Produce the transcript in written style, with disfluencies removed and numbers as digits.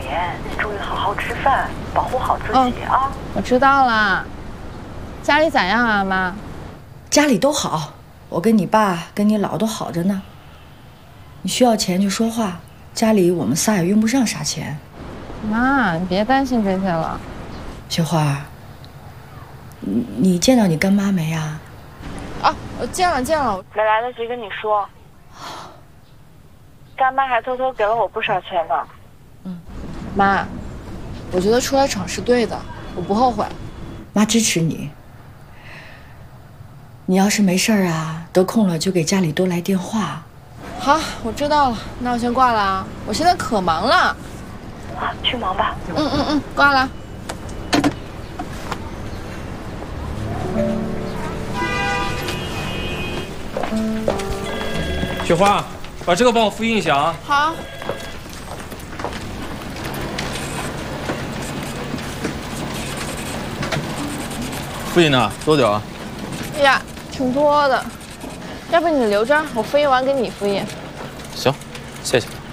年，注意好好吃饭，保护好自己啊。 我知道了。家里咋样啊，妈？ 家里都好，我跟你爸跟你姥都好着呢。你需要钱就说话，家里我们仨也用不上啥钱。 妈，你别担心这些了。 雪花，你见到你干妈没呀？ 啊，我见了， 没来得及跟你说。干妈还偷偷给了我不少钱呢。 妈，我觉得出来闯是对的，我不后悔。 妈支持你。你要是没事儿啊，得空了就给家里多来电话。 好，我知道了，那我先挂了啊，我现在可忙了。 啊，去忙吧。 挂了。 雪花，把这个帮我复印一下啊。 好。 复印呢？多久啊？ 哎呀，挺多的，要不你留着，我复印完给你复印。 行，谢谢。